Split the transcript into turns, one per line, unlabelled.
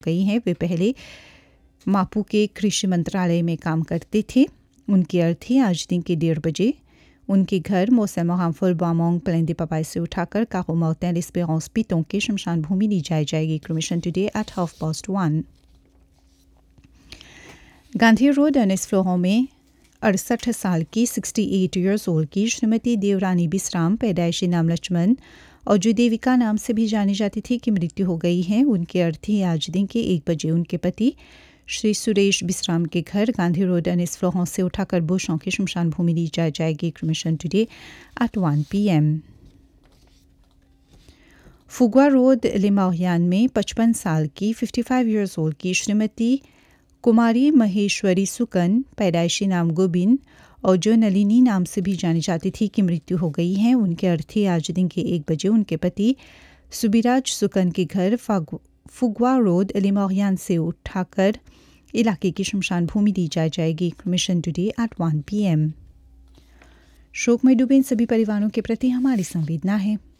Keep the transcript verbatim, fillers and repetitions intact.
गई हैं। वे पहले मापू के कृषि मंत्रालय में काम करते थे। उनकी अर्थी आज दिन के डेढ़ बजे उनके घर मौसम हामफुल बामोंग प्लेंदे पपाई से उठाकर काको माउटेन एस्पेरेंस पिटों के शमशान भूमि ली जाई जाएगी। Cremation today at half past one. Gandhi road Anis फ्लोहों में अड़सठ साल की अड़सठ इयर्स ओल्ड की श्रीमती देवरानी बिश्राम पैदाइशी नाम लक्ष्मण और जो देविका नाम से भी जानी जाती थी की मृत्यु हो गई है। उनके अर्थी आज दिन के एक बजे उनके पति श्री सुरेश बिश्राम के घर गांधी रोड अनिस फ्लोहों से उठाकर बुशों की शमशान भूमि ली जा जाएगी। Cremation today at one P M. फुगवा road लिमाहियान में पचपन साल की पचपन इयर्स ओल्ड की श्रीमती कुमारी महेश्वरी सुकन पैदाइशी नाम गोबिन और जो नलिनी नाम से भी जानी जाती थी की मृत्यु हो गई है। उनके अर्थी आज दिन के एक बजे उनके पति सुबिराज सुकन के घर फुगवा रोड लिमाहियान से उठाकर इलाके की शमशान भूमि दी जा जाएगी। Cremation today at one P M. शोक में डूबे इन सभी परिवारों के प्रति हमारी संवेदना है।